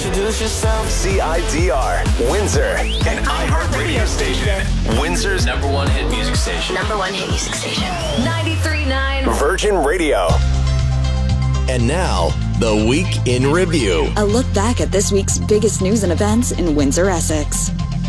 Introduce yourself. CIDR, Windsor, an iHeart radio station. Windsor's number one hit music station. 93.9 Virgin Radio. And now, the Week in Review. A look back at this week's biggest news and events in Windsor, Essex.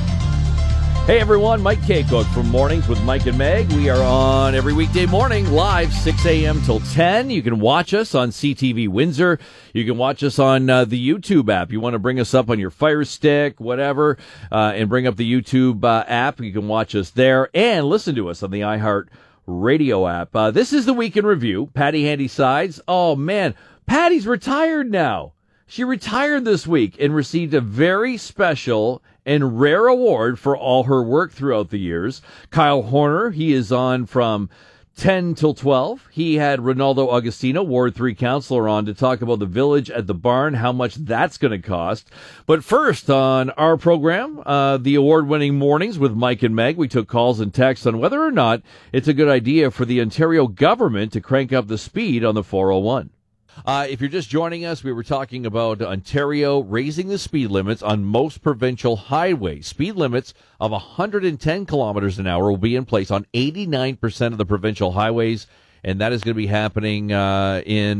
Hey everyone, Mike Kaycook from Mornings with Mike and Meg. We are on every weekday morning, live 6 a.m. till 10. You can watch us on CTV Windsor. You can watch us on the YouTube app. You want to bring us up on your Fire Stick, whatever, and bring up the YouTube app. You can watch us there and listen to us on the iHeart Radio app. This is the Week in Review. Patty Handy-Sides. Oh man, Patty's retired now. She retired this week and received a very special and rare award for all her work throughout the years. Kyle Horner, he is on from 10 till 12. He had Ronaldo Augustino, Ward 3 councillor, on to talk about the Village at the Barn, how much that's going to cost. But first on our program, the award-winning Mornings with Mike and Meg, we took calls and texts on whether or not it's a good idea for the Ontario government to crank up the speed on the 401. If you're just joining us, we were talking about Ontario raising the speed limits on most provincial highways. Speed limits of 110 kilometers an hour will be in place on 89% of the provincial highways, and that is going to be happening by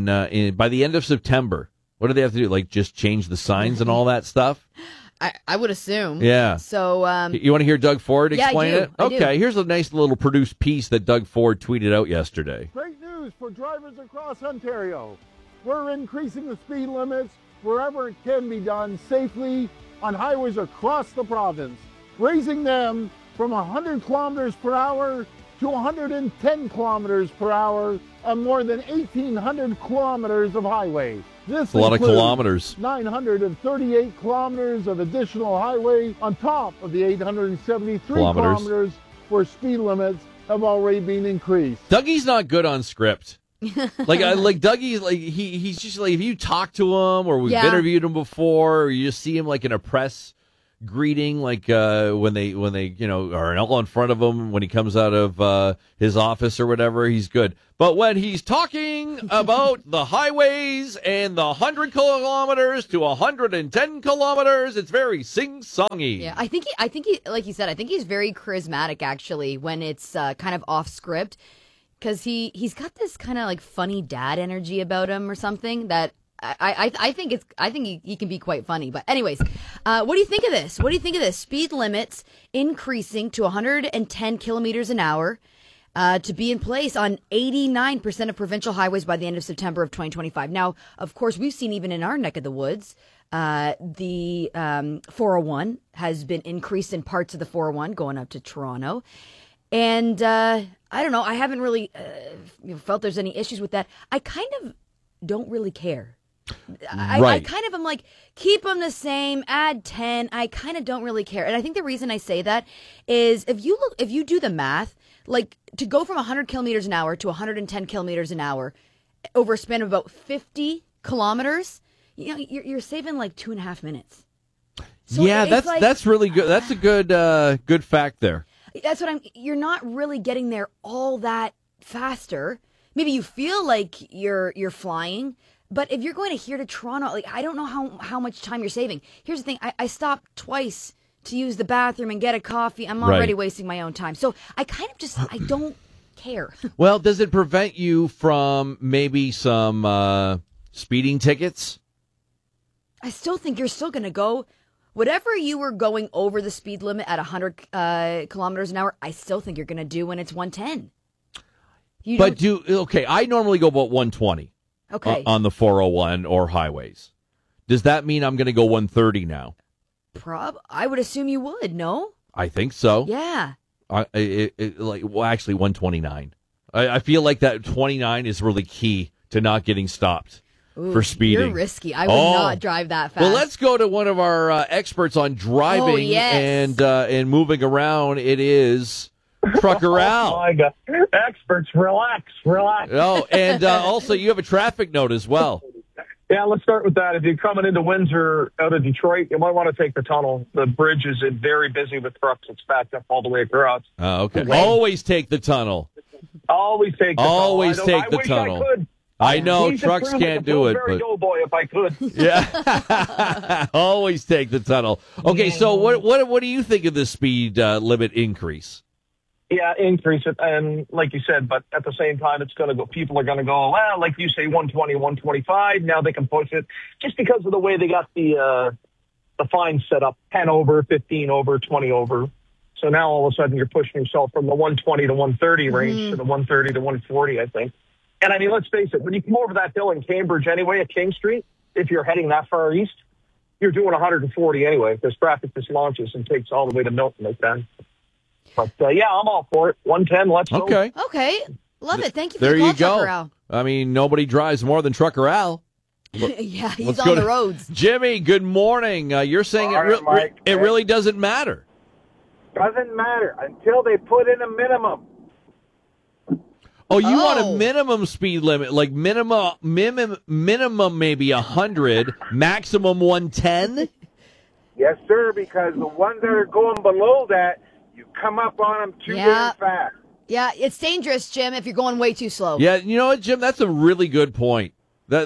the end of September. What do they have to do? Like just change the signs and all that stuff? I would assume. Yeah. So you want to hear Doug Ford explain it? I do. Okay, here's a nice little produced piece that Doug Ford tweeted out yesterday. Great news for drivers across Ontario. We're increasing the speed limits wherever it can be done safely on highways across the province, raising them from 100 kilometers per hour to 110 kilometers per hour on more than 1,800 kilometers of highway. This a lot of kilometers. 938 kilometers of additional highway on top of the 873 kilometers where speed limits have already been increased. Dougie's not good on script. like Dougie's like he's just like, if you talk to him or we've interviewed him before, or you just see him like in a press greeting, like when they are all in front of him when he comes out of his office or whatever, he's good. But when he's talking about the highways and the 100 kilometers to 110 kilometers, it's very sing-songy. Yeah, I think he, like you said, I think he's very charismatic actually when it's kind of off script. Because he's got this kind of like funny dad energy about him or something that I think he can be quite funny. But anyways, what do you think of this? What do you think of this? Speed limits increasing to 110 kilometers an hour to be in place on 89% of provincial highways by the end of September of 2025. Now, of course, we've seen even in our neck of the woods, the 401 has been increased in parts of the 401 going up to Toronto. And I don't know. I haven't really felt there's any issues with that. I kind of don't really care. I kind of am like, keep them the same, add 10. I kind of don't really care. And I think the reason I say that is if you do the math, like to go from 100 kilometers an hour to 110 kilometers an hour over a span of about 50 kilometers, you're saving like 2.5 minutes. So yeah, that's really good. That's a good fact there. That's what you're not really getting there all that faster. Maybe you feel like you're flying, but if you're going to here to Toronto, like I don't know how much time you're saving. Here's the thing. I stopped twice to use the bathroom and get a coffee. I'm already wasting my own time. So I kind of just, I don't care. Well, does it prevent you from maybe some speeding tickets? I still think you're still going to go. Whatever you were going over the speed limit at 100 kilometers an hour, I still think you're going to do when it's 110. I normally go about 120 on the 401 or highways. Does that mean I'm going to go 130 now? I would assume you would, no? I think so. Yeah. Actually 129. I feel like that 29 is really key to not getting stopped. Ooh, for speeding. You're risky. I would not drive that fast. Well, let's go to one of our experts on driving and moving around. It is Trucker Al. Oh, my God. Experts, relax. Oh, and also you have a traffic note as well. Yeah, let's start with that. If you're coming into Windsor out of Detroit, you might want to take the tunnel. The bridge is very busy with trucks. It's backed up all the way across. Oh, okay. Always take the tunnel. Always take the tunnel. Always take the tunnel. I know He's trucks improving can't the do it, Pillsbury but Doughboy if I could. yeah, always take the tunnel. Okay, so what do you think of the speed limit increase? Yeah, increase it, and like you said, but at the same time, it's going to go. People are going to go, well, like you say, 120, 125. Now they can push it just because of the way they got the fines set up: 10 over, 15 over, 20 over. So now all of a sudden you're pushing yourself from the 120 to 130 range to the 130 to 140, I think. And I mean, let's face it, when you come over that hill in Cambridge anyway at King Street, if you're heading that far east, you're doing 140 anyway because traffic just launches and takes all the way to Milton like that. But, yeah, I'm all for it. 110, let's go. Okay. Love it. Thank you for There the call, you go. Trucker Al. I mean, nobody drives more than Trucker Al. Yeah, he's Let's on go the to- roads. Jimmy, good morning. You're saying All right, Mike. it really doesn't matter. Doesn't matter until they put in a minimum. Oh, you want Oh. a minimum speed limit, like minimum maybe 100, maximum 110? Yes, sir, because the ones that are going below that, you come up on them too Yeah. damn fast. Yeah, it's dangerous, Jim, if you're going way too slow. Yeah, you know what, Jim? That's a really good point.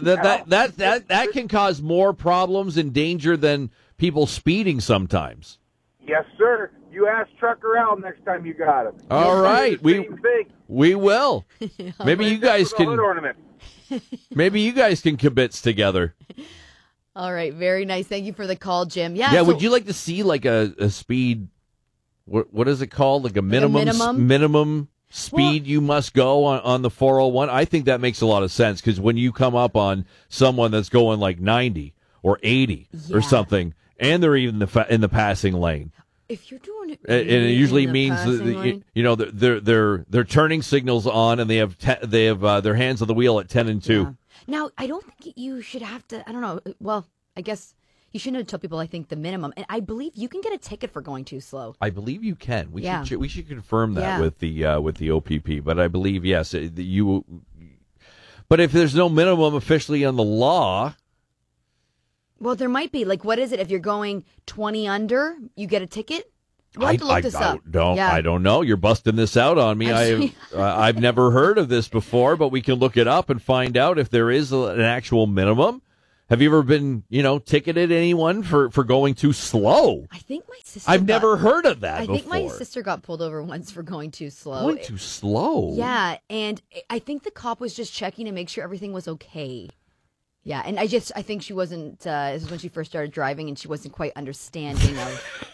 That can cause more problems and danger than people speeding sometimes. Yes, sir. You ask Trucker Al next time you got him. All right, Same thing. we will. Maybe you guys With a hood can. ornament. Maybe you guys can kibitz together. All right, very nice. Thank you for the call, Jim. Yeah, Yeah, so- would you like to see like a speed? What is it called? Like a minimum minimum? speed you must go on the 401. I think that makes a lot of sense because when you come up on someone that's going like 90 or 80 or Yeah. something, and they're even in the passing lane, If you're doing it, and it usually in the means passing lane- their turning signals on and they have their hands on the wheel at 10 and 2. Yeah. Now, I don't think you should have to. I don't know. Well, I guess you shouldn't have told people. I think the minimum, and I believe you can get a ticket for going too slow. I believe you can. We Yeah. should confirm that Yeah. with the OPP. But I believe yes, you. But if there's no minimum officially on the law, Well, there might be. Like, what is it? If you're going 20 under, you get a ticket. We'll have to look this up. I don't know. You're busting this out on me. Actually- I've never heard of this before, but we can look it up and find out if there is an actual minimum. Have you ever been, ticketed anyone for going too slow? I think my sister. I've never heard of that I before. think my sister got pulled over once for going too slow. Going too slow? Yeah, and I think the cop was just checking to make sure everything was okay. Yeah, and I think she wasn't. This is when she first started driving, and she wasn't quite understanding of,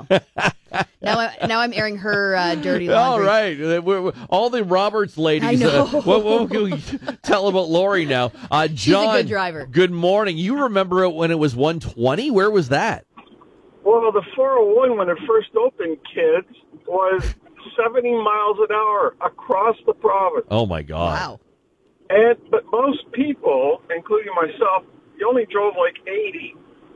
Now I'm airing her dirty laundry. All right. All the Roberts ladies. I know. What can we tell about Lori now? John, She's a good driver. Good morning. You remember it when it was 120? Where was that? Well, the 401 when it first opened, kids, was 70 miles an hour across the province. Oh, my God. Wow. But most people, including myself, you only drove like 80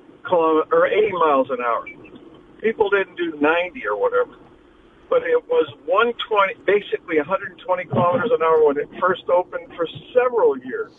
miles an hour. People didn't do 90 or whatever. But it was 120, basically 120 kilometers an hour when it first opened for several years.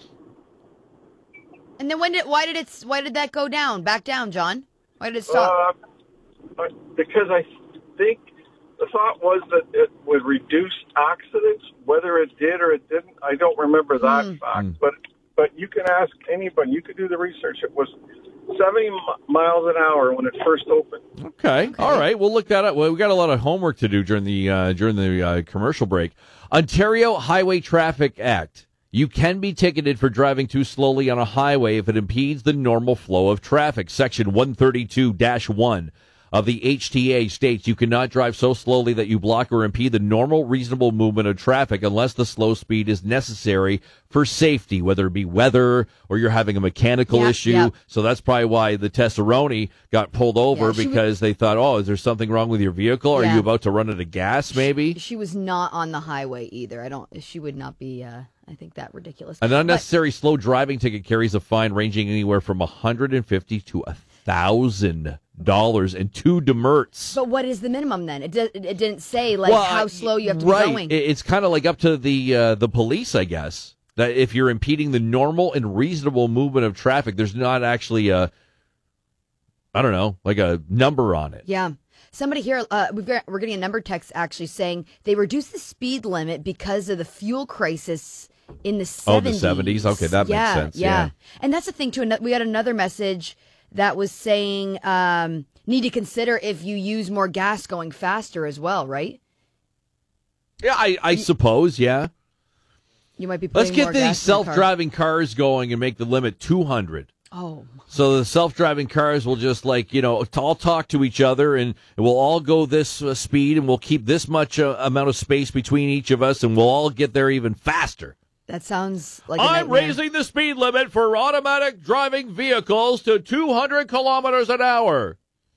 And then why did that go down? Back down, John? Why did it stop? Because I think the thought was that it would reduce accidents. Whether it did or it didn't, I don't remember that fact. But you can ask anybody. You could do the research. It was 70 miles an hour when it first opened. Okay. All right. We'll look that up. Well, we got a lot of homework to do during the commercial break. Ontario Highway Traffic Act. You can be ticketed for driving too slowly on a highway if it impedes the normal flow of traffic. Section 132-1 of the HTA states you cannot drive so slowly that you block or impede the normal, reasonable movement of traffic unless the slow speed is necessary for safety, whether it be weather or you're having a mechanical issue. Yeah. So that's probably why the Tessaroni got pulled over because they thought, oh, is there something wrong with your vehicle? Are Yeah. you about to run out of gas, maybe? She was not on the highway either. She would not be, I think, that ridiculous. An unnecessary slow driving ticket carries a fine ranging anywhere from $150 to $1,000 and 2 demerits. But what is the minimum then? It didn't say how slow you have to be going. It's kind of like up to the police, I guess. That if you're impeding the normal and reasonable movement of traffic, there's not actually a number on it. Yeah. Somebody here, we're getting a number text actually saying they reduced the speed limit because of the fuel crisis in the 70s. Oh, the 70s? Okay, that makes sense. Yeah. And that's the thing, too. We got another message that was saying need to consider if you use more gas going faster as well, right? Yeah, I suppose, yeah. You might be putting Let's get more these gas in the car. self-driving cars going and make the limit 200. Oh. So the self-driving cars will just all talk to each other, and we'll all go this speed, and we'll keep this much amount of space between each of us, and we'll all get there even faster. That sounds like a I'm nightmare. raising the speed limit for automatic driving vehicles to 200 kilometers an hour.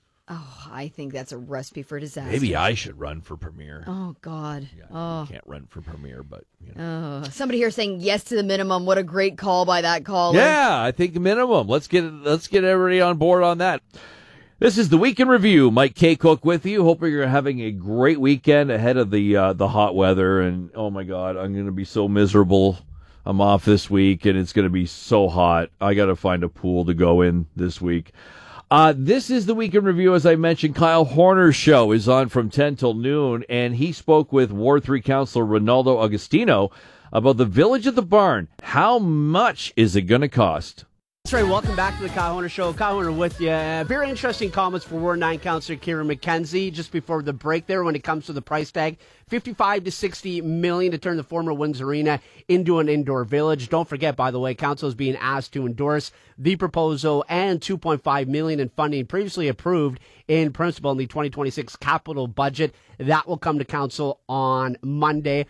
Oh, I think that's a recipe for disaster. Maybe I should run for premier. Oh, God. Yeah, you can't run for premier, but Somebody here saying yes to the minimum. What a great call by that caller. Yeah, I think minimum. Let's get everybody on board on that. This is the Week in Review. Mike K. Cook with you. Hope you're having a great weekend ahead of the hot weather. And oh my God, I'm going to be so miserable. I'm off this week, and it's going to be so hot. I got to find a pool to go in this week. This is the Week in Review. As I mentioned, Kyle Horner's show is on from 10 till noon, and he spoke with Ward 3 Councillor Ronaldo Agostino about the Village of the Barn. How much is it going to cost? That's right. Welcome back to the Kyle Horner Show. Kyle Horner with you. Very interesting comments for Ward 9 Councillor Kieran McKenzie just before the break there when it comes to the price tag. $55 to $60 million to turn the former Windsor Arena into an indoor village. Don't forget, by the way, Council is being asked to endorse the proposal and $2.5 million in funding previously approved in principle in the 2026 capital budget. That will come to Council on Monday.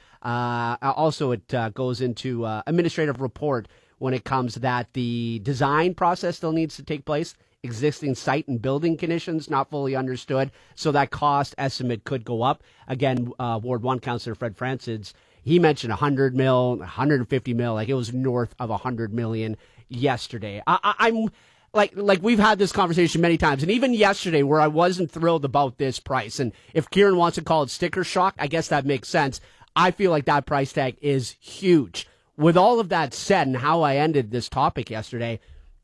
Also, it goes into administrative report when it comes that the design process still needs to take place. Existing site and building conditions not fully understood, so that cost estimate could go up. Again, Ward 1 Councillor Fred Francis, he mentioned 100 mil, 150 mil, like it was north of 100 million yesterday. I'm like we've had this conversation many times, and even yesterday where I wasn't thrilled about this price, and if Kieran wants to call it sticker shock, I guess that makes sense. I feel like that price tag is huge. With all of that said, and how I ended this topic yesterday,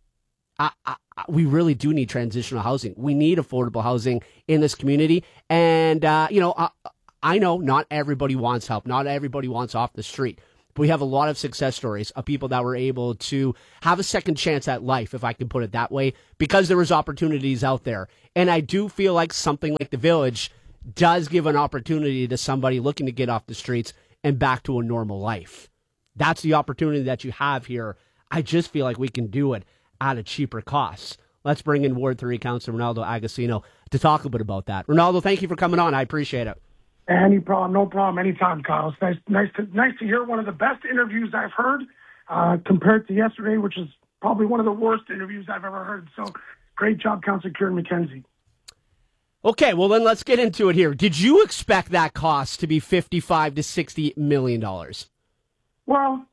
we really do need transitional housing. We need affordable housing in this community. And, I know not everybody wants help. Not everybody wants off the street. But we have a lot of success stories of people that were able to have a second chance at life, if I can put it that way, because there was opportunities out there. And I do feel like something like the Village does give an opportunity to somebody looking to get off the streets and back to a normal life. That's the opportunity that you have here. I just feel like we can do it at a cheaper cost. Let's bring in Ward 3 Councillor Ronaldo Agostino to talk a bit about that. Ronaldo, thank you for coming on. I appreciate it. Any problem, no problem, anytime, Kyle. It's nice to hear one of the best interviews I've heard compared to yesterday, which is probably one of the worst interviews I've ever heard. So great job, Councillor Kieran McKenzie. Okay, well then let's get into it here. Did you expect that cost to be $55 to $60 million? Well,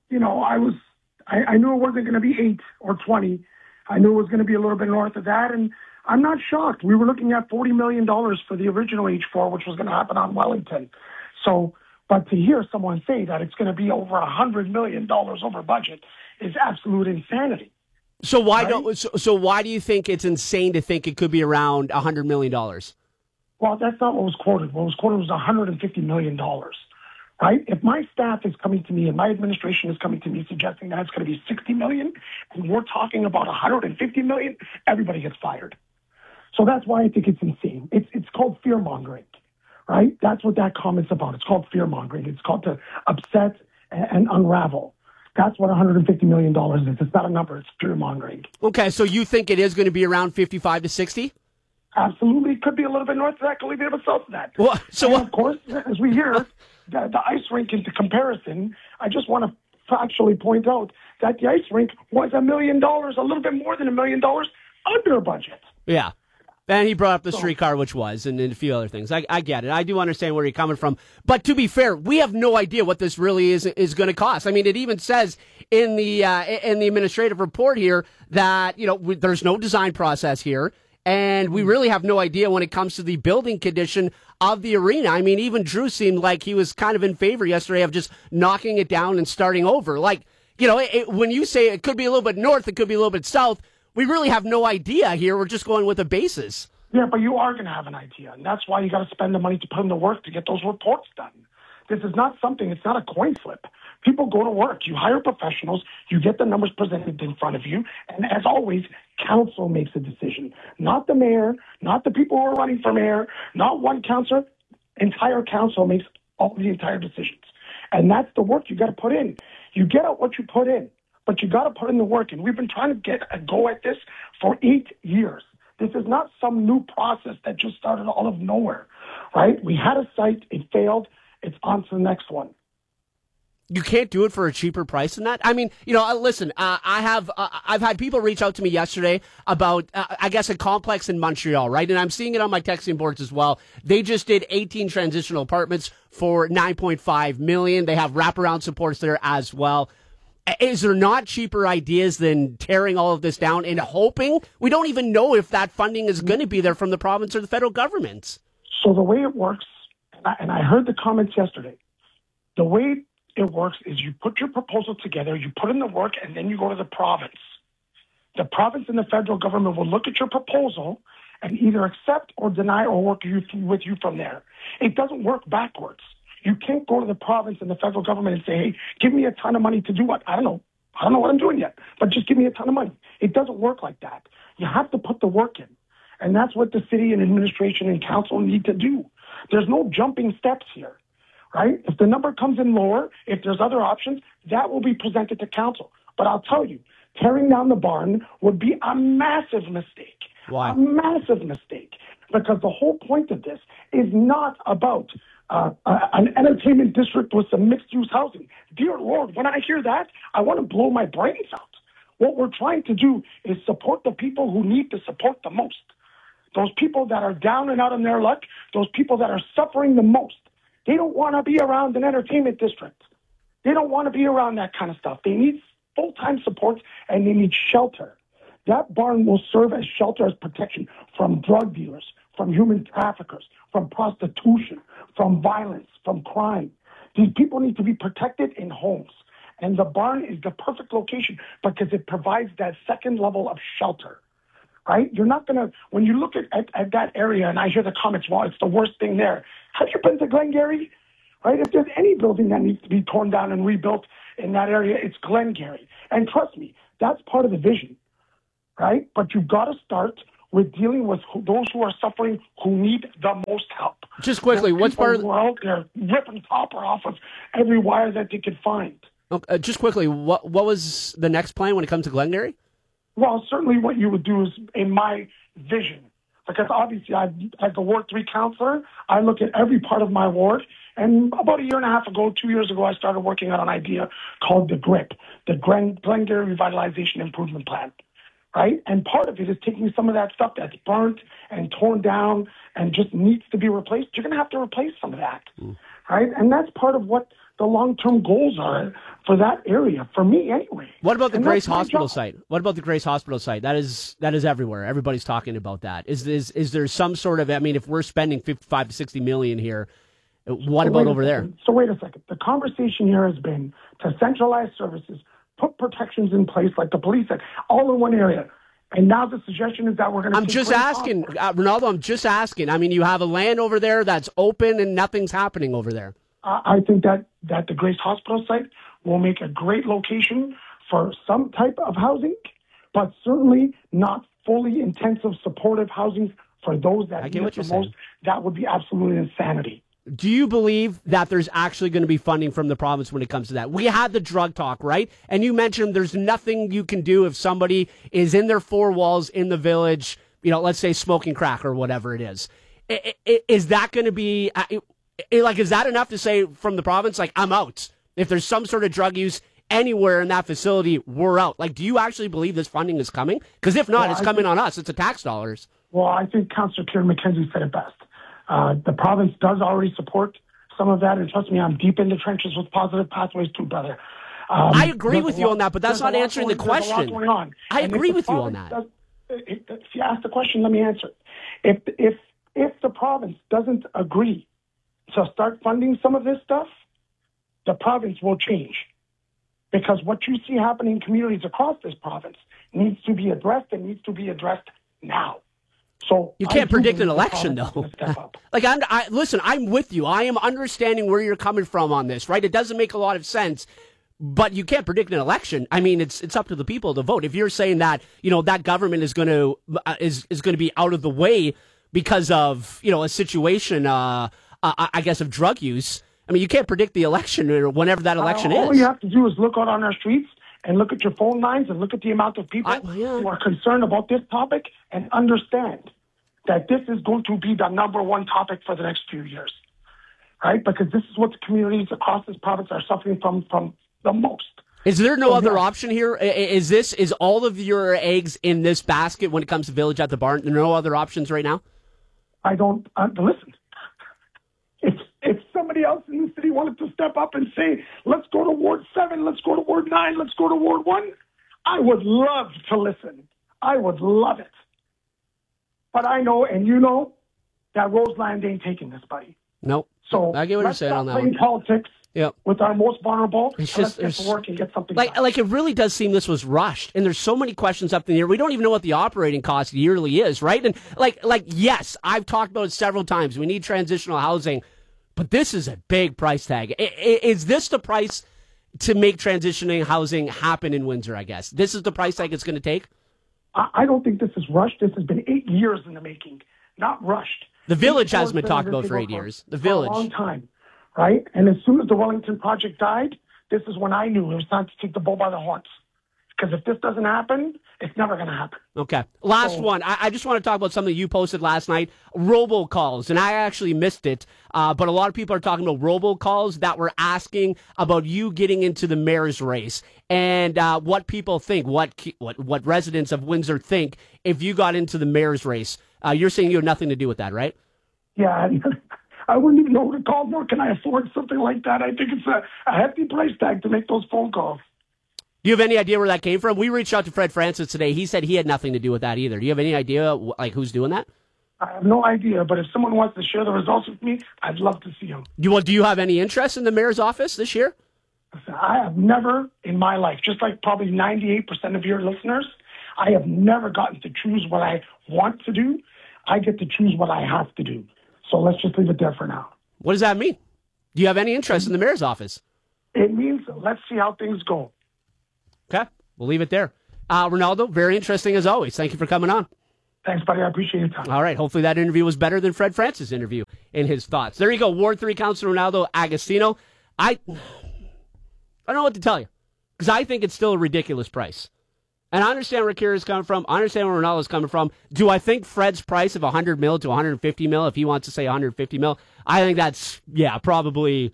I knew it wasn't going to be 8 or 20. I knew it was going to be a little bit north of that, and I'm not shocked. We were looking at $40 million for the original H4, which was going to happen on Wellington. So, but to hear someone say that it's going to be over $100 million over budget is absolute insanity. So why why do you think it's insane to think it could be around $100 million? Well, that's not what was quoted. What was quoted was $150 million. Right? If my staff is coming to me and my administration is coming to me suggesting that it's going to be $60 million, and we're talking about $150 million, everybody gets fired. So that's why I think it's insane. It's called fear-mongering, right? That's what that comment's about. It's called fear-mongering. It's called to upset and unravel. That's what $150 million is. It's not a number. It's fear-mongering. Okay, so you think it is going to be around 55 to 60? Absolutely. It could be a little bit north of that, could be a little bit south of that. Well, of course, as we hear, the ice rink into comparison, I just want to factually point out that the ice rink was $1 million, a little bit more than $1 million under budget. Yeah. And he brought up the streetcar, which was, and a few other things. I get it. I do understand where you're coming from. But to be fair, we have no idea what this really is going to cost. I mean, it even says in the administrative report here that, there's no design process here. And we really have no idea when it comes to the building condition of the arena. I mean, even Drew seemed like he was kind of in favor yesterday of just knocking it down and starting over. Like, when you say it could be a little bit north, it could be a little bit south, we really have no idea here. We're just going with the basis. Yeah, but you are going to have an idea. And that's why you got to spend the money to put in the work to get those reports done. This is not something, it's not a coin flip. People go to work. You hire professionals. You get the numbers presented in front of you. And as always, council makes a decision. Not the mayor, not the people who are running for mayor, not one councillor. Entire council makes all the entire decisions. And that's the work you got to put in. You get out what you put in, but you got to put in the work. And we've been trying to get a go at this for 8 years. This is not some new process that just started out of nowhere, right? We had a site. It failed. It's on to the next one. You can't do it for a cheaper price than that? I mean, listen, I've had people reach out to me yesterday about, I guess, a complex in Montreal, right? And I'm seeing it on my texting boards as well. They just did 18 transitional apartments for $9.5 million. They have wraparound supports there as well. Is there not cheaper ideas than tearing all of this down and hoping? We don't even know if that funding is going to be there from the province or the federal government. So the way it works, and I heard the comments yesterday, the way it works is you put your proposal together, you put in the work, and then you go to the province. The province and the federal government will look at your proposal and either accept or deny or work with you from there. It doesn't work backwards. You can't go to the province and the federal government and say, hey, give me a ton of money to do what? I don't know what I'm doing yet, but just give me a ton of money. It doesn't work like that. You have to put the work in. And that's what the city and administration and council need to do. There's no jumping steps here. Right? If the number comes in lower, if there's other options, that will be presented to council. But I'll tell you, tearing down the barn would be a massive mistake. Why? A massive mistake. Because the whole point of this is not about an entertainment district with some mixed-use housing. Dear Lord, when I hear that, I want to blow my brains out. What we're trying to do is support the people who need to support the most. Those people that are down and out on their luck, those people that are suffering the most. They don't want to be around an entertainment district. They don't want to be around that kind of stuff. They need full-time support, and they need shelter. That barn will serve as shelter, as protection from drug dealers, from human traffickers, from prostitution, from violence, from crime. These people need to be protected in homes. And the barn is the perfect location because it provides that second level of shelter. Right? You're not going to, when you look at that area and I hear the comments, well, it's the worst thing there. Have you been to Glengarry? Right? If there's any building that needs to be torn down and rebuilt in that area, it's Glengarry. And trust me, that's part of the vision. Right? But you've got to start with dealing with those who are suffering, who need the most help. Just quickly, what's part of the world? They're ripping copper off of every wire that they could find. Okay, just quickly, what was the next plan when it comes to Glengarry? Well, certainly what you would do is, in my vision, because obviously as a Ward 3 counselor, I look at every part of my ward. And about 1.5 years ago, 2 years ago, I started working on an idea called the GRIP, the Glengarry Revitalization Improvement Plan, right? And part of it is taking some of that stuff that's burnt and torn down and just needs to be replaced. You're going to have to replace some of that, right? And that's part of what the long-term goals are for that area, for me anyway. What about the Grace Hospital site? What about the Grace Hospital site? That is everywhere. Everybody's talking about that. Is there some sort of, I mean, if we're spending 55 to 60 million here, what about over there? So wait a second. The conversation here has been to centralize services, put protections in place like the police said, all in one area. And now the suggestion is that we're going to... I'm just asking, Ronaldo, I'm just asking. I mean, you have a land over there that's open and nothing's happening over there. I think that the Grace Hospital site will make a great location for some type of housing, but certainly not fully intensive supportive housing for those that need it the most. That would be absolute insanity. Do you believe that there's actually going to be funding from the province when it comes to that? We had the drug talk, right? And you mentioned there's nothing you can do if somebody is in their four walls in the village, let's say smoking crack or whatever it is. Is that going to be... is that enough to say from the province, I'm out? If there's some sort of drug use anywhere in that facility, we're out. Do you actually believe this funding is coming? Because if not, it's coming on us. It's the tax dollars. Well, I think Councillor Kieran McKenzie said it best. The province does already support some of that, and trust me, I'm deep in the trenches with Positive Pathways too, brother. I agree with you on that, but that's not answering the question. There's a lot going on. I agree with you on that. If you ask the question, let me answer it. If the province doesn't agree to start funding some of this stuff, the province will change. Because what you see happening in communities across this province needs to be addressed and needs to be addressed now. So you can't predict an election, though. Listen, I'm with you. I am understanding where you're coming from on this, right? It doesn't make a lot of sense. But you can't predict an election. I mean, it's up to the people to vote. If you're saying that, that government is going to be out of the way because of, a situation, I guess, of drug use. I mean, you can't predict the election or whenever that election is. All you have to do is look out on our streets and look at your phone lines and look at the amount of people who are concerned about this topic and understand that this is going to be the number one topic for the next few years, right? Because this is what the communities across this province are suffering from the most. Is there no other option here? Is all of your eggs in this basket when it comes to Village at the Barn? There are no other options right now? I don't listen. If somebody else in the city wanted to step up and say, let's go to Ward 7, let's go to Ward 9, let's go to Ward 1, I would love to listen. I would love it. But I know, and you know, that Roseland ain't taking this, buddy. Nope. So I get what you're saying on that one. Let's stop playing politics with our most vulnerable. It's let's get to work and get something done. Like it really does seem this was rushed, and there's so many questions up in the air. We don't even know what the operating cost yearly is, right? And like yes, I've talked about it several times. We need transitional housing, but this is a big price tag. Is this the price to make transitioning housing happen in Windsor? I guess this is the price tag it's going to take. I don't think this is rushed. This has been 8 years in the making, not rushed. The Village has been talked about for 8 years. The Village. For a long time, right? And as soon as the Wellington project died, this is when I knew it was time to take the bull by the horns. Because if this doesn't happen, it's never going to happen. Okay. Last one. I just want to talk about something you posted last night, robocalls, and I actually missed it, but a lot of people are talking about robocalls that were asking about you getting into the mayor's race and what people think, what residents of Windsor think if you got into the mayor's race. You're saying you have nothing to do with that, right? Yeah, I wouldn't even know who to call, nor can I afford something like that. I think it's a hefty price tag to make those phone calls. Do you have any idea where that came from? We reached out to Fred Francis today. He said he had nothing to do with that either. Do you have any idea, who's doing that? I have no idea, but if someone wants to share the results with me, I'd love to see them. Do you have any interest in the mayor's office this year? I have never in my life, just like probably 98% of your listeners, I have never gotten to choose what I want to do. I get to choose what I have to do. So let's just leave it there for now. What does that mean? Do you have any interest in the mayor's office? It means let's see how things go. Okay, we'll leave it there. Ronaldo, very interesting as always. Thank you for coming on. Thanks, buddy. I appreciate your time. All right, hopefully that interview was better than Fred Francis' interview in his thoughts. There you go, Ward 3 Councilor Ronaldo Agostino. I don't know what to tell you, because I think it's still a ridiculous price. And I understand where Kira's coming from. I understand where Ronaldo's coming from. Do I think Fred's price of 100 mil to 150 mil, if he wants to say 150 mil, I think that's, probably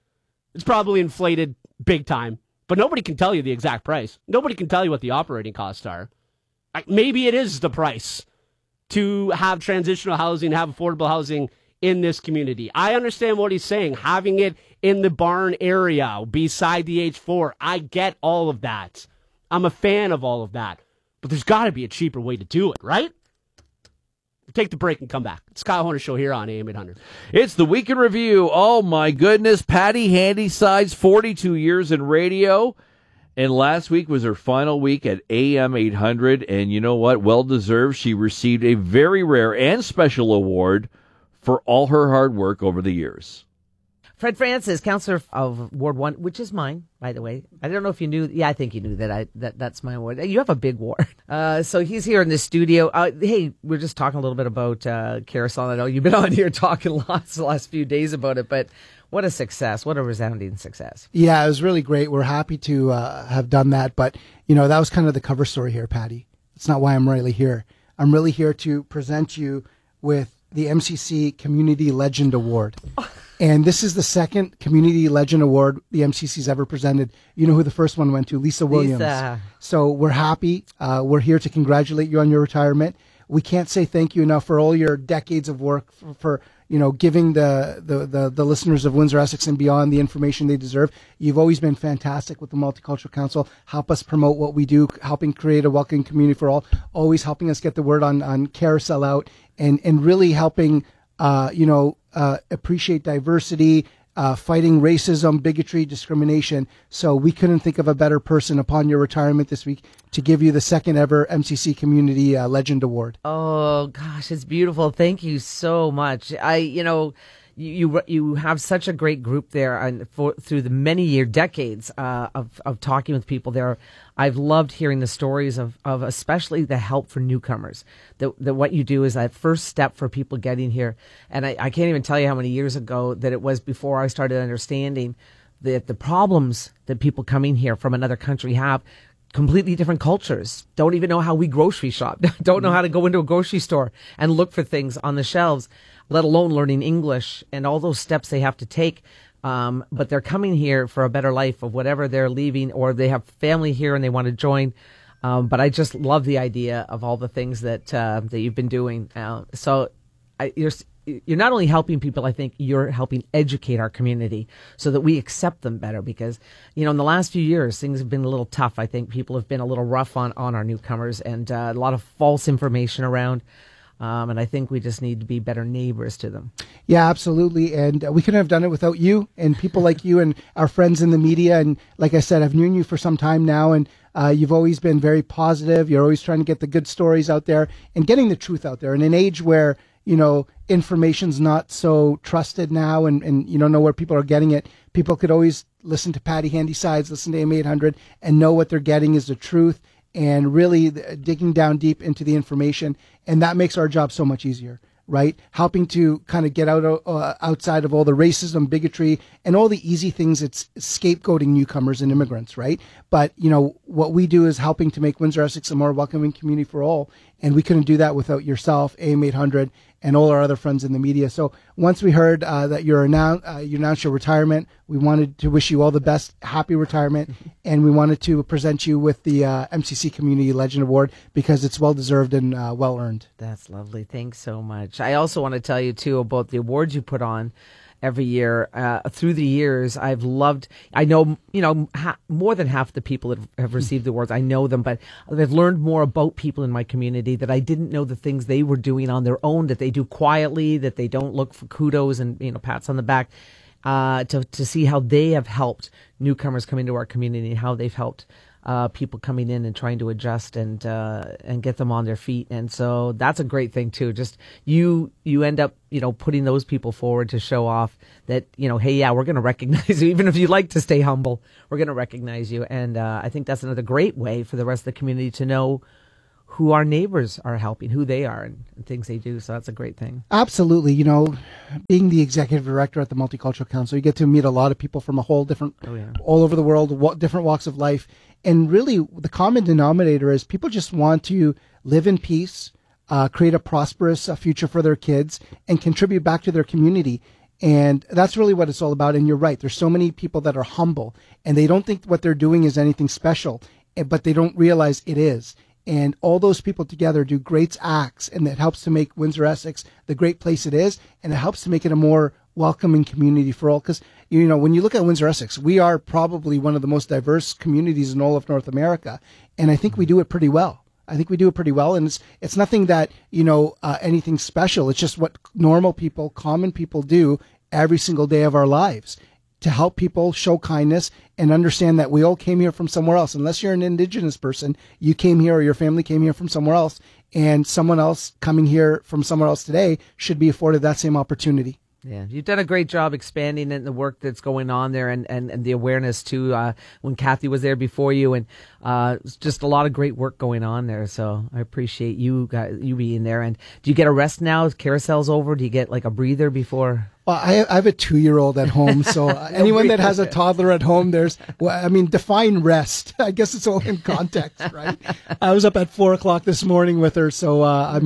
inflated big time. But nobody can tell you the exact price. Nobody can tell you what the operating costs are. Maybe it is the price to have transitional housing, have affordable housing in this community. I understand what he's saying. Having it in the barn area beside the H4, I get all of that. I'm a fan of all of that. But there's got to be a cheaper way to do it, right? Take the break and come back. It's Kyle Horner Show here on AM 800. It's the Week in Review. Oh, my goodness. Patty Handysides, 42 years in radio. And last week was her final week at AM 800. And you know what? Well-deserved. She received a very rare and special award for all her hard work over the years. Fred Francis, councillor of Ward 1, which is mine, by the way. I don't know if you knew. Yeah, I think you knew that's my ward. You have a big ward. So he's here in the studio. Hey, we're just talking a little bit about Carousel. I know you've been on here talking lots the last few days about it, but what a success. What a resounding success. Yeah, it was really great. We're happy to have done that. But, that was kind of the cover story here, Patty. It's not why I'm really here. I'm really here to present you with the MCC Community Legend Award. And this is the second Community Legend Award the MCC's ever presented. You know who the first one went to? Lisa Williams. So we're happy. We're here to congratulate you on your retirement. We can't say thank you enough for all your decades of work, for giving the listeners of Windsor, Essex, and beyond the information they deserve. You've always been fantastic with the Multicultural Council. Help us promote what we do, helping create a welcoming community for all, always helping us get the word on Carousel out, and really helping appreciate diversity, fighting racism, bigotry, discrimination. So we couldn't think of a better person upon your retirement this week to give you the second ever MCC Community Legend Award. Oh, gosh, it's beautiful. Thank you so much. you have such a great group there, and through the many decades of talking with people there, I've loved hearing the stories of especially the help for newcomers. That what you do is that first step for people getting here, and I can't even tell you how many years ago that it was before I started understanding that the problems that people coming here from another country have. Completely different cultures, don't even know how we grocery shop, don't know how to go into a grocery store and look for things on the shelves, let alone learning English and all those steps they have to take. But they're coming here for a better life of whatever they're leaving, or they have family here and they want to join. But I just love the idea of all the things that you've been doing. You're not only helping people, I think you're helping educate our community so that we accept them better, because, in the last few years, things have been a little tough. I think people have been a little rough on our newcomers, and a lot of false information around. And I think we just need to be better neighbors to them. Yeah, absolutely. And we couldn't have done it without you and people like you and our friends in the media. And like I said, I've known you for some time now, and you've always been very positive. You're always trying to get the good stories out there and getting the truth out there in an age where, information's not so trusted now, and you don't know where people are getting it. People could always listen to Patty Handysides, listen to AM800, and know what they're getting is the truth, and really digging down deep into the information. And that makes our job so much easier, right? Helping to kind of get outside of all the racism, bigotry, and all the easy things. It's scapegoating newcomers and immigrants, right? But, what we do is helping to make Windsor Essex a more welcoming community for all. And we couldn't do that without yourself, AM800, and all our other friends in the media. So once we heard that you announced your retirement, we wanted to wish you all the best, happy retirement, and we wanted to present you with the MCC Community Legend Award because it's well-deserved and well-earned. That's lovely. Thanks so much. I also want to tell you, too, about the awards you put on every year. Through the years, I've loved, I know, more than half the people that have received the awards, I know them, but I've learned more about people in my community that I didn't know the things they were doing on their own, that they do quietly, that they don't look for kudos and, pats on the back, to see how they have helped newcomers come into our community and how they've helped people coming in and trying to adjust and get them on their feet. And so that's a great thing too. Just you end up, putting those people forward to show off that, hey, yeah, we're going to recognize you. Even if you like to stay humble, we're going to recognize you. And I think that's another great way for the rest of the community to know who our neighbors are helping, who they are and things they do. So that's a great thing. Absolutely. Being the executive director at the Multicultural Council, you get to meet a lot of people from a whole different, all over the world, different walks of life. And really the common denominator is people just want to live in peace, create a prosperous future for their kids, and contribute back to their community. And that's really what it's all about. And you're right. There's so many people that are humble and they don't think what they're doing is anything special, but they don't realize it is. And all those people together do great acts, and that helps to make Windsor Essex the great place it is, and it helps to make it a more welcoming community for all. Because, when you look at Windsor Essex, we are probably one of the most diverse communities in all of North America, and I think we do it pretty well. And it's nothing that, anything special. It's just what normal people, common people do every single day of our lives, to help people show kindness and understand that we all came here from somewhere else. Unless you're an Indigenous person, you came here or your family came here from somewhere else, and someone else coming here from somewhere else today should be afforded that same opportunity. Yeah, you've done a great job expanding it and the work that's going on there, and the awareness too. When Kathy was there before you, and it's just a lot of great work going on there. So I appreciate you being there. And do you get a rest now? Carousel's over. Do you get like a breather before? Well, I have a 2-year-old at home, so anyone that has a toddler at home, define rest. I guess it's all in context, right? I was up at 4:00 this morning with her, so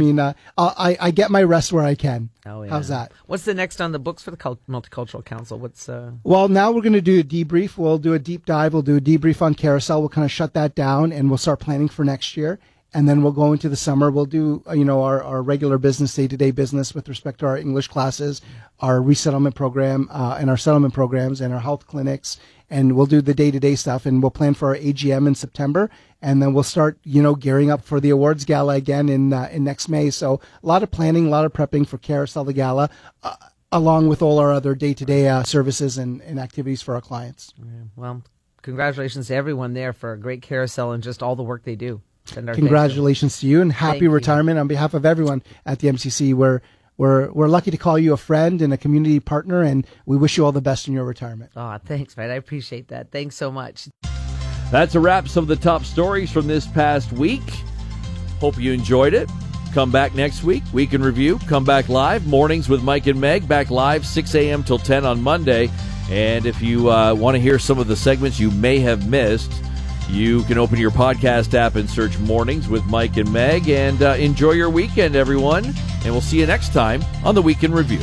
I get my rest where I can. Oh, yeah. How's that? What's the next on the books for the Multicultural Council? Well, now we're going to do a debrief. We'll do a deep dive. We'll do a debrief on Carousel. We'll kind of shut that down, and we'll start planning for next year. And then we'll go into the summer. We'll do, our regular business, day-to-day business with respect to our English classes, our resettlement program, and our settlement programs, and our health clinics. And we'll do the day-to-day stuff. And we'll plan for our AGM in September. And then we'll start, gearing up for the awards gala again in next May. So a lot of planning, a lot of prepping for Carousel, the gala, along with all our other day-to-day services and activities for our clients. Yeah, well, congratulations to everyone there for a great Carousel and just all the work they do. Congratulations to you, and happy retirement on behalf of everyone at the MCC. we're lucky to call you a friend and a community partner, and we wish you all the best in your retirement. Oh, thanks, man. I appreciate that. Thanks so much. That's a wrap. Some of the top stories from this past week. Hope you enjoyed it. Come back next week. Week in Review. Come back live. Mornings with Mike and Meg. Back live 6 a.m. till 10 on Monday. And if you want to hear some of the segments you may have missed, you can open your podcast app and search Mornings with Mike and Meg. And enjoy your weekend, everyone. And we'll see you next time on the Week in Review.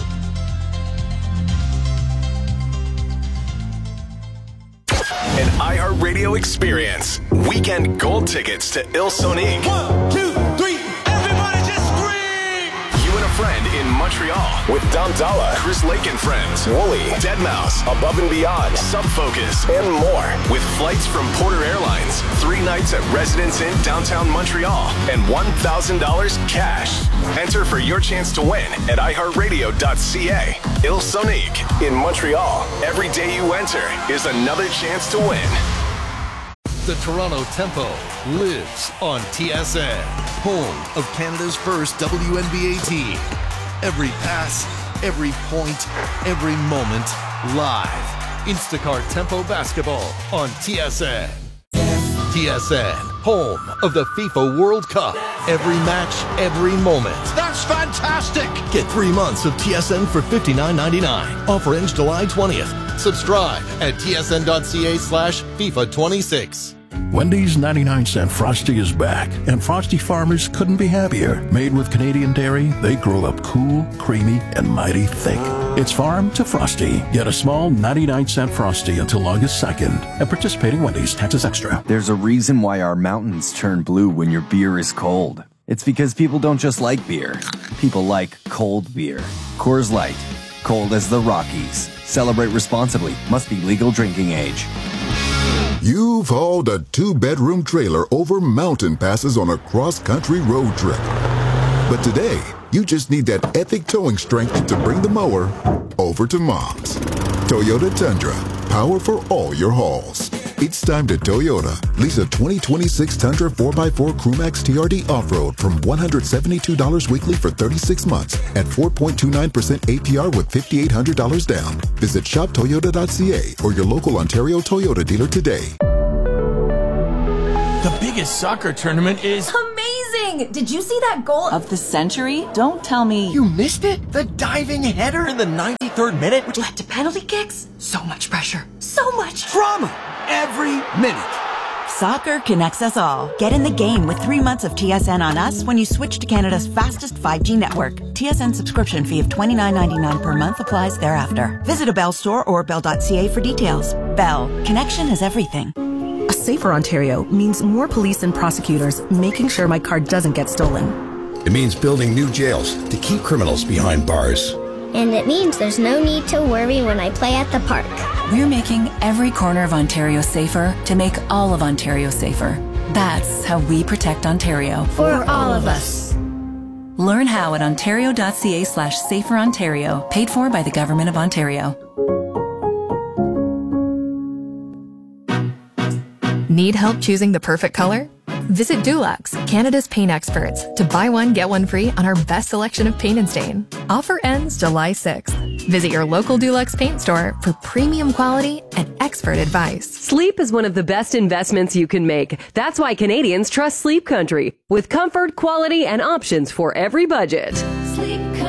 An iHeartRadio experience. Weekend gold tickets to Il Sonique. 1, 2, 3, everybody just scream! You and a friend in Montreal with Dom Dalla, Chris Lake and Friends, Wooly, Deadmau5, Above and Beyond, Subfocus, and more. With flights from Porter Airlines, 3 nights at Residence Inn downtown Montreal, and $1,000 cash. Enter for your chance to win at iHeartRadio.ca. Il Sonique in Montreal. Every day you enter is another chance to win. The Toronto Tempo lives on TSN, home of Canada's first WNBA team. Every pass, every point, every moment, live. Instacart Tempo Basketball on TSN. TSN, home of the FIFA World Cup. Every match, every moment. That's fantastic! Get 3 months of TSN for $59.99. Offer ends July 20th. Subscribe at tsn.ca/FIFA26. Wendy's 99-cent Frosty is back, and Frosty farmers couldn't be happier. Made with Canadian dairy, they grow up cool, creamy, and mighty thick. It's farm to Frosty. Get a small 99-cent Frosty until August 2nd. At participating Wendy's, taxes extra. There's a reason why our mountains turn blue when your beer is cold. It's because people don't just like beer. People like cold beer. Coors Light. Cold as the Rockies. Celebrate responsibly. Must be legal drinking age. You've hauled a 2-bedroom trailer over mountain passes on a cross-country road trip. But today, you just need that epic towing strength to bring the mower over to Mom's. Toyota Tundra. Power for all your hauls. It's time to Toyota. Lease a 2026 Tundra 4x4 Crewmax TRD Off-Road from $172 weekly for 36 months at 4.29% APR with $5,800 down. Visit shoptoyota.ca or your local Ontario Toyota dealer today. The biggest soccer tournament is amazing! Did you see that goal of the century? Don't tell me You missed it? The diving header in the 93rd minute, which led to penalty kicks? So much pressure. So much drama every minute. Soccer connects us all. Get in the game with 3 months of TSN on us when you switch to Canada's fastest 5G network. TSN subscription fee of $29.99 per month applies thereafter. Visit a Bell store or bell.ca for details. Bell. Connection is everything. A safer Ontario means more police and prosecutors making sure my car doesn't get stolen. It means building new jails to keep criminals behind bars. And it means there's no need to worry when I play at the park. We're making every corner of Ontario safer to make all of Ontario safer. That's how we protect Ontario. For all of us. Learn how at ontario.ca/saferontario, paid for by the Government of Ontario. Need help choosing the perfect color? Visit Dulux, Canada's paint experts, to buy one, get one free on our best selection of paint and stain. Offer ends July 6th. Visit your local Dulux paint store for premium quality and expert advice. Sleep is one of the best investments you can make. That's why Canadians trust Sleep Country, with comfort, quality, and options for every budget. Sleep